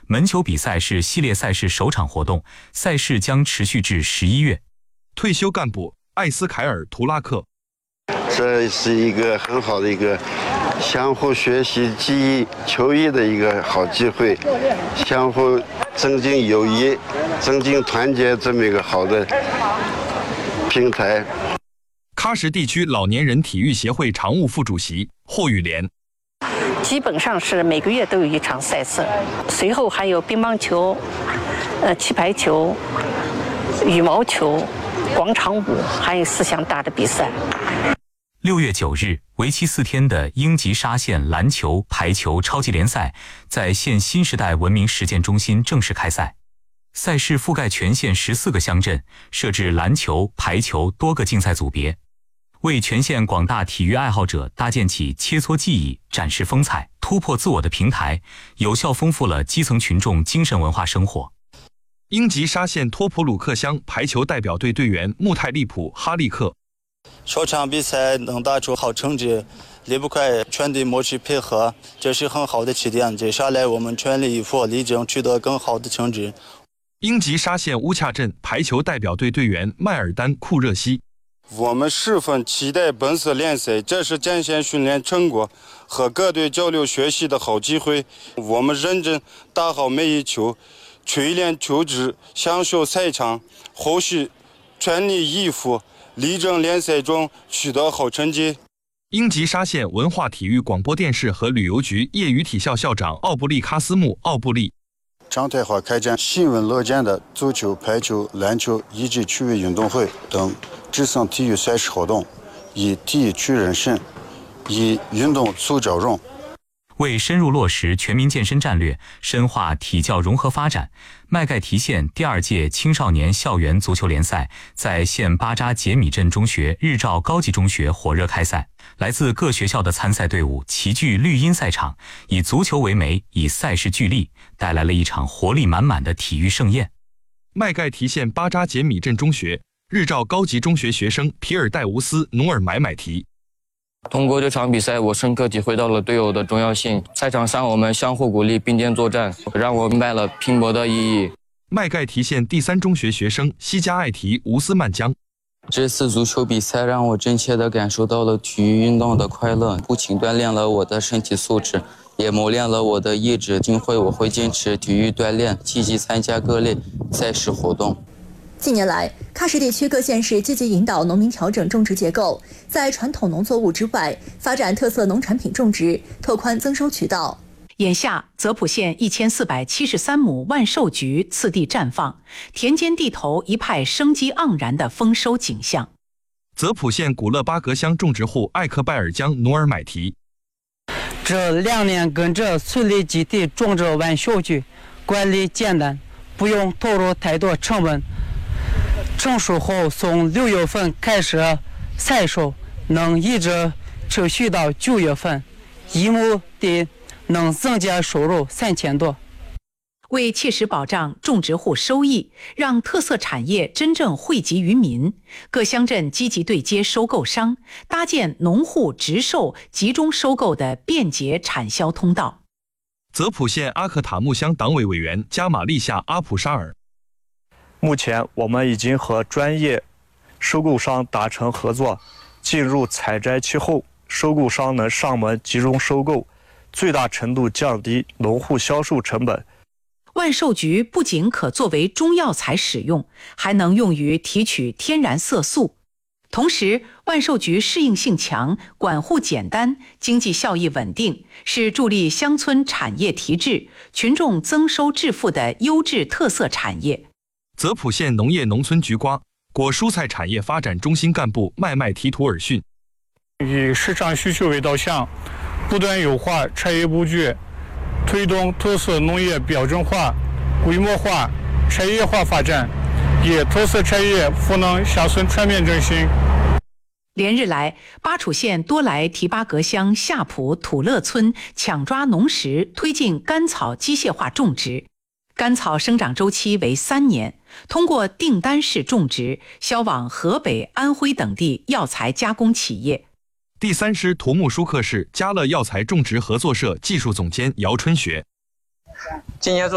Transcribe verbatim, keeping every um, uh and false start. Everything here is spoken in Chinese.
门球比赛是系列赛事首场活动，赛事将持续至十一月。 退休干部艾斯凯尔·图拉克， 这是一个很好的一个相互学习、技艺、球艺的一个好机会，相互增进友谊、增进团结这么一个好的平台。 喀什地区老年人体育协会常务副主席霍玉莲。 基本上是每个月都有一场赛事，随后还有乒乓球、呃气排球、羽毛球、广场舞，还有四项大的比赛。 六月九日，为期四天的英吉沙县篮球、排球超级联赛在县新时代文明实践中心正式开赛。赛事覆盖全县十四个乡镇，设置篮球、排球多个竞赛组别，为全县广大体育爱好者搭建起切磋技艺、展示风采、突破自我的平台，有效丰富了基层群众精神文化生活。 英吉沙县托普鲁克乡排球代表队队员穆泰利普·哈利克， 首场比赛能打出好成绩，离不开全队默契配合，这是很好的起点。接下来我们全力以赴，力争取得更好的成绩。 英吉沙县乌恰镇排球代表队队员迈尔丹·库热西， 我们十分期待本次联赛，这是展现训练成果和各队交流学习的好机会。我们认真打好每一球，锤炼球质，享受赛场，后续全力以赴，力争联赛中取得好成绩。 英吉沙县文化体育广播电视和旅游局业余体校校长奥布利卡斯穆·奥布利， 常态化开展新闻乐见的足球、排球、篮球以及趣味运动会等志向体育赛事活动，以体育驱人心，以运动促交融。 为深入落实全民健身战略，深化体教融合发展，麦盖提县第二届青少年校园足球联赛在县巴扎杰米镇中学日照高级中学火热开赛。来自各学校的参赛队伍齐聚绿茵赛场，以足球为媒，以赛事聚力，带来了一场活力满满的体育盛宴。 麦盖提县巴扎杰米镇中学日照高级中学学生皮尔戴乌斯·努尔买买提， 通过这场比赛，我深刻体会到了队友的重要性。赛场上我们相互鼓励，并肩作战，让我明白了拼搏的意义。 麦盖提县第三中学学生西加艾提吴斯曼江， 这次足球比赛让我真切地感受到了体育运动的快乐，不仅锻炼了我的身体素质，也磨练了我的意志。今后我会坚持体育锻炼，积极参加各类赛事活动。 近年来，喀什地区各县市积极引导农民调整种植结构，在传统农作物之外，发展特色农产品种植，拓宽增收渠道。 眼下，泽普县一千四百七十三亩万寿菊次第绽放，田间地头一派生机盎然的丰收景象。 泽普县古勒巴格乡种植户艾克拜尔江努尔买提， 这两年跟着村里集体种植万寿菊，管理简单，不用投入太多成本。成熟后从六月份开始采收，能一直持续到九月份，一亩地能增加收入三千多。 为切实保障种植户收益，让特色产业真正惠及于民，各乡镇积极对接收购商，搭建农户直售、集中收购的便捷产销通道。 泽普县阿克塔木乡党委委员加玛利夏阿普沙尔， 目前我们已经和专业收购商达成合作，进入采摘期后，收购商能上门集中收购，最大程度降低农户销售成本。 万寿菊不仅可作为中药材使用，还能用于提取天然色素。同时，万寿菊适应性强，管护简单，经济效益稳定，是助力乡村产业提质、群众增收致富的优质特色产业。 泽普县农业农村菊瓜果蔬菜产业发展中心干部麦麦提图尔逊， 以市场需求为导向，不断优化产业布局，推动特色农业标准化、规模化、产业化发展，以特色产业赋能乡村全面振兴。 连日来，巴楚县多莱提巴格乡夏普土勒村抢抓农时，推进甘草机械化种植。甘草生长周期为三年，通过订单式种植销往河北、安徽等地药材加工企业。 第三师图木舒克市嘉乐药材种植合作社技术总监姚春学， 今年